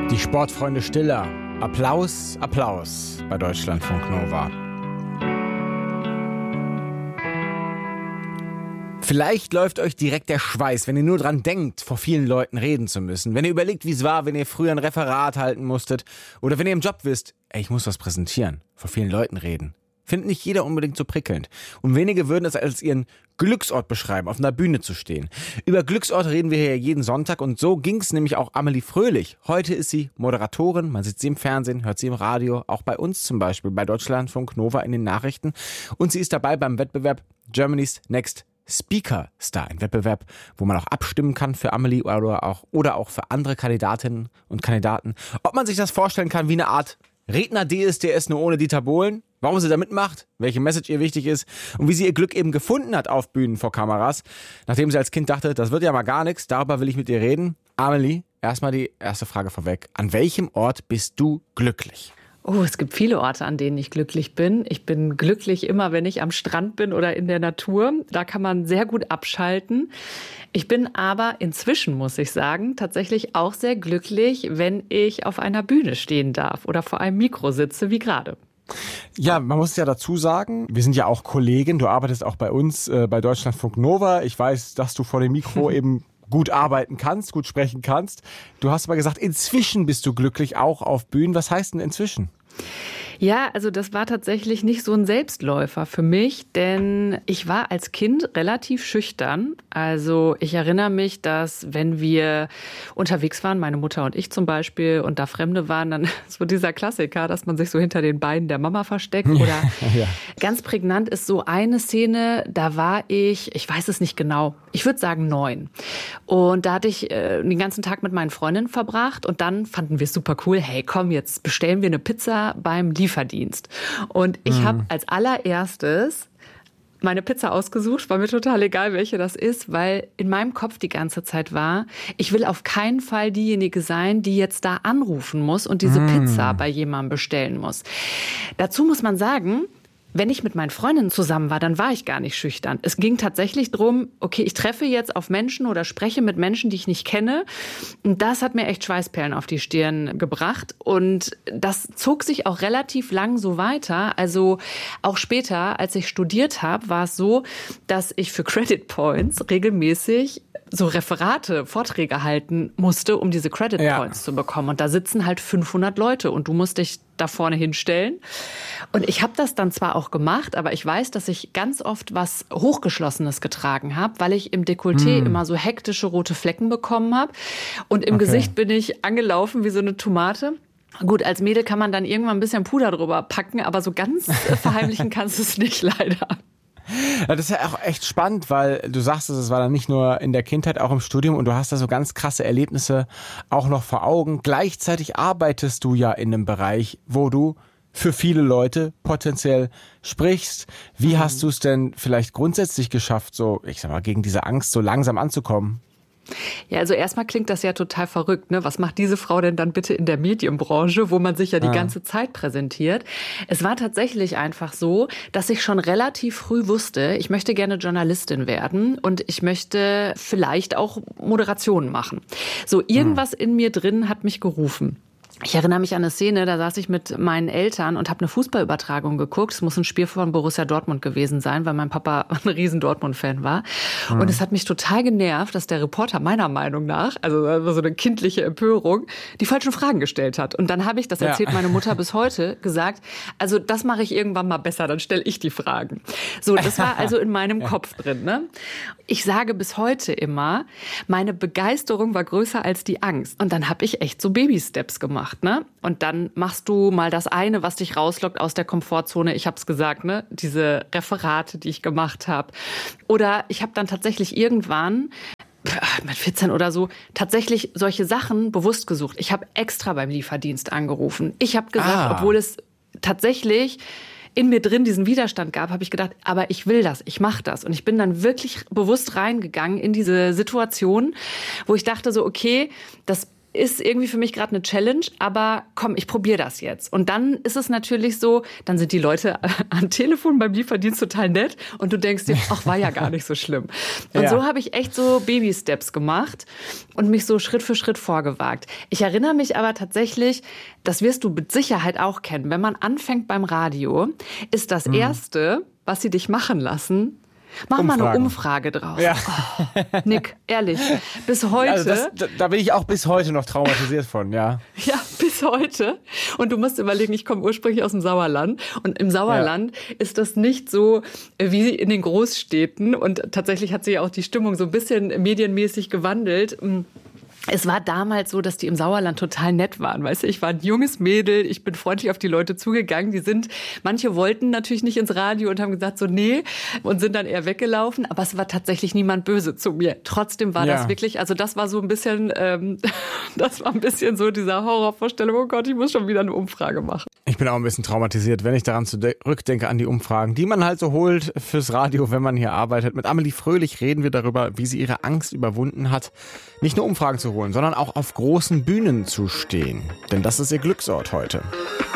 Die Sportfreunde Stiller. Applaus, Applaus bei Deutschlandfunk Nova. Vielleicht läuft euch direkt der Schweiß, wenn ihr nur dran denkt, vor vielen Leuten reden zu müssen. Wenn ihr überlegt, wie es war, wenn ihr früher ein Referat halten musstet. Oder wenn ihr im Job wisst, ich muss was präsentieren, vor vielen Leuten reden. Findet nicht jeder unbedingt so prickelnd. Und wenige würden es als ihren Glücksort beschreiben, auf einer Bühne zu stehen. Über Glücksort reden wir hier jeden Sonntag und so ging es nämlich auch Amelie Fröhlich. Heute ist sie Moderatorin, man sieht sie im Fernsehen, hört sie im Radio, auch bei uns zum Beispiel, bei Deutschlandfunk Nova in den Nachrichten. Und sie ist dabei beim Wettbewerb Germany's Next Speaker Star, ein Wettbewerb, wo man auch abstimmen kann für Amelie oder auch für andere Kandidatinnen und Kandidaten. Ob man sich das vorstellen kann wie eine Art Redner-DSDS nur ohne Dieter Bohlen, warum sie da mitmacht, welche Message ihr wichtig ist und wie sie ihr Glück eben gefunden hat auf Bühnen vor Kameras, nachdem sie als Kind dachte, das wird ja mal gar nichts, darüber will ich mit ihr reden. Amelie, erstmal die erste Frage vorweg. An welchem Ort bist du glücklich? Oh, es gibt viele Orte, an denen ich glücklich bin. Ich bin glücklich immer, wenn ich am Strand bin oder in der Natur. Da kann man sehr gut abschalten. Ich bin aber inzwischen, muss ich sagen, tatsächlich auch sehr glücklich, wenn ich auf einer Bühne stehen darf oder vor einem Mikro sitze, wie gerade. Ja, man muss ja dazu sagen, wir sind ja auch Kollegen. Du arbeitest auch bei uns, bei Deutschlandfunk Nova. Ich weiß, dass du vor dem Mikro eben gut arbeiten kannst, gut sprechen kannst. Du hast aber gesagt, inzwischen bist du glücklich, auch auf Bühnen. Was heißt denn inzwischen? Ja, also das war tatsächlich nicht so ein Selbstläufer für mich, denn ich war als Kind relativ schüchtern. Also ich erinnere mich, dass wenn wir unterwegs waren, meine Mutter und ich zum Beispiel, und da Fremde waren, dann so dieser Klassiker, dass man sich so hinter den Beinen der Mama versteckt. Oder ja. Ganz prägnant ist so eine Szene, da war ich weiß es nicht genau, ich würde sagen 9. Und da hatte ich den ganzen Tag mit meinen Freundinnen verbracht und dann fanden wir es super cool. Hey, komm, jetzt bestellen wir eine Pizza beim Lieferdienst. Und ich habe als allererstes meine Pizza ausgesucht, war mir total egal, welche das ist, weil in meinem Kopf die ganze Zeit war, ich will auf keinen Fall diejenige sein, die jetzt da anrufen muss und diese Pizza bei jemandem bestellen muss. Dazu muss man sagen, wenn ich mit meinen Freundinnen zusammen war, dann war ich gar nicht schüchtern. Es ging tatsächlich darum, okay, ich treffe jetzt auf Menschen oder spreche mit Menschen, die ich nicht kenne. Und das hat mir echt Schweißperlen auf die Stirn gebracht. Und das zog sich auch relativ lang so weiter. Also auch später, als ich studiert habe, war es so, dass ich für Credit Points regelmäßig so Referate, Vorträge halten musste, um diese Credit Points zu bekommen. Und da sitzen halt 500 Leute und du musst dich da vorne hinstellen. Und ich habe das dann zwar auch gemacht, aber ich weiß, dass ich ganz oft was Hochgeschlossenes getragen habe, weil ich im Dekolleté immer so hektische rote Flecken bekommen habe. Und im Gesicht bin ich angelaufen wie so eine Tomate. Gut, als Mädel kann man dann irgendwann ein bisschen Puder drüber packen, aber so ganz verheimlichen kannst du es nicht, leider. Ja, das ist ja auch echt spannend, weil du sagst, es war dann nicht nur in der Kindheit, auch im Studium und du hast da so ganz krasse Erlebnisse auch noch vor Augen. Gleichzeitig arbeitest du ja in einem Bereich, wo du für viele Leute potenziell sprichst. Wie hast du es denn vielleicht grundsätzlich geschafft, so, ich sag mal, gegen diese Angst so langsam anzukommen? Ja, also erstmal klingt das ja total verrückt, ne? Was macht diese Frau denn dann bitte in der Medienbranche, wo man sich ja die ganze Zeit präsentiert? Es war tatsächlich einfach so, dass ich schon relativ früh wusste, ich möchte gerne Journalistin werden und ich möchte vielleicht auch Moderationen machen. So, irgendwas in mir drin hat mich gerufen. Ich erinnere mich an eine Szene, da saß ich mit meinen Eltern und habe eine Fußballübertragung geguckt. Es muss ein Spiel von Borussia Dortmund gewesen sein, weil mein Papa ein riesen Dortmund-Fan war. Und es hat mich total genervt, dass der Reporter meiner Meinung nach, also das war so eine kindliche Empörung, die falschen Fragen gestellt hat. Und dann habe ich, das erzählt meine Mutter bis heute, gesagt, also das mache ich irgendwann mal besser, dann stelle ich die Fragen. So, das war also in meinem Kopf drin, ne? Ich sage bis heute immer, meine Begeisterung war größer als die Angst. Und dann habe ich echt so Baby-Steps gemacht. Ne? Und dann machst du mal das eine, was dich rauslockt aus der Komfortzone. Ich habe es gesagt, ne? Diese Referate, die ich gemacht habe. Oder ich habe dann tatsächlich irgendwann mit 14 oder so tatsächlich solche Sachen bewusst gesucht. Ich habe extra beim Lieferdienst angerufen. Ich habe gesagt, obwohl es tatsächlich in mir drin diesen Widerstand gab, habe ich gedacht, aber ich will das, ich mache das. Und ich bin dann wirklich bewusst reingegangen in diese Situation, wo ich dachte so, okay, das ist irgendwie für mich gerade eine Challenge, aber komm, ich probiere das jetzt. Und dann ist es natürlich so, dann sind die Leute am Telefon beim Lieferdienst total nett und du denkst dir, ach, war ja gar nicht so schlimm. Und so habe ich echt so Baby-Steps gemacht und mich so Schritt für Schritt vorgewagt. Ich erinnere mich aber tatsächlich, das wirst du mit Sicherheit auch kennen, wenn man anfängt beim Radio, ist das Erste, was sie dich machen lassen, mach mal eine Umfrage draus. Ja. Oh, Nick, ehrlich, bis heute. Also da bin ich auch bis heute noch traumatisiert von, ja. Ja, bis heute. Und du musst überlegen, ich komme ursprünglich aus dem Sauerland. Und im Sauerland ist das nicht so wie in den Großstädten. Und tatsächlich hat sich ja auch die Stimmung so ein bisschen medienmäßig gewandelt. Es war damals so, dass die im Sauerland total nett waren. Weißt du, ich war ein junges Mädel, ich bin freundlich auf die Leute zugegangen. Manche wollten natürlich nicht ins Radio und haben gesagt so, nee, und sind dann eher weggelaufen. Aber es war tatsächlich niemand böse zu mir. Trotzdem war das wirklich, also das war so ein bisschen, das war ein bisschen so dieser Horrorvorstellung, oh Gott, ich muss schon wieder eine Umfrage machen. Ich bin auch ein bisschen traumatisiert, wenn ich daran zurückdenke an die Umfragen, die man halt so holt fürs Radio, wenn man hier arbeitet. Mit Amelie Fröhlich reden wir darüber, wie sie ihre Angst überwunden hat, nicht nur Umfragen zu holen, sondern auch auf großen Bühnen zu stehen. Denn das ist ihr Glücksort heute.